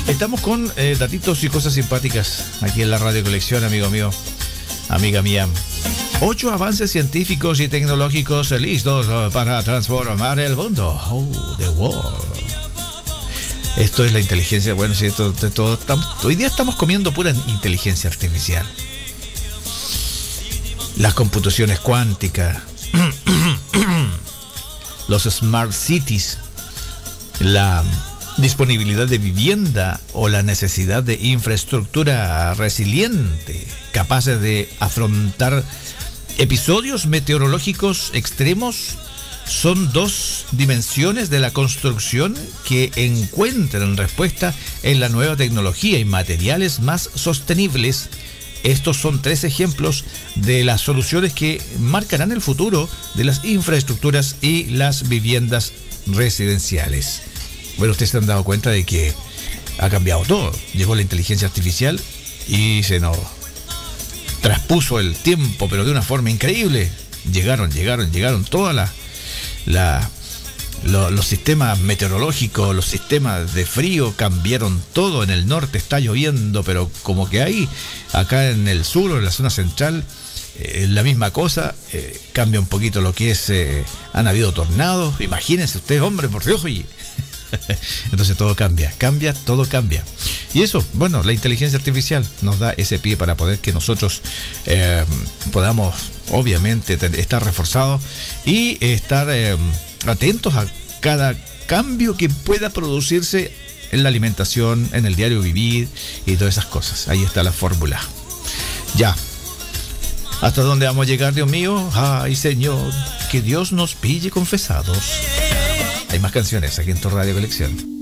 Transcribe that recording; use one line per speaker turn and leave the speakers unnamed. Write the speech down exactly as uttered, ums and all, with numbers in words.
Estamos con eh, datitos y cosas simpáticas aquí en la Radio Colección, amigo mío, amiga mía. Ocho avances científicos y tecnológicos listos para transformar el mundo. Oh, the world. Esto es la inteligencia. Bueno, sí, esto, esto, estamos, hoy día estamos comiendo pura inteligencia artificial. Las computaciones cuánticas, los smart cities, la disponibilidad de vivienda o la necesidad de infraestructura resiliente, capaces de afrontar episodios meteorológicos extremos, son dos dimensiones de la construcción que encuentran respuesta en la nueva tecnología y materiales más sostenibles. Estos son tres ejemplos de las soluciones que marcarán el futuro de las infraestructuras y las viviendas residenciales. Bueno, ustedes se han dado cuenta de que ha cambiado todo. Llegó la inteligencia artificial y se nos traspuso el tiempo, pero de una forma increíble. Llegaron, llegaron, llegaron todas las la, lo, los sistemas meteorológicos, los sistemas de frío cambiaron todo. En el norte está lloviendo, pero como que hay acá en el sur o en la zona central eh, la misma cosa. Eh, cambia un poquito lo que es, eh, han habido tornados. Imagínense ustedes, hombre, por Dios, oye. Entonces todo cambia, cambia, todo cambia. Y eso, bueno, la inteligencia artificial nos da ese pie para poder que nosotros eh, podamos, obviamente, estar reforzados y estar eh, atentos a cada cambio que pueda producirse en la alimentación, en el diario vivir y todas esas cosas. Ahí está la fórmula. Ya. ¿Hasta dónde vamos a llegar, Dios mío? Ay, Señor, que Dios nos pille confesados. Hay más canciones aquí en tu Radio Colección.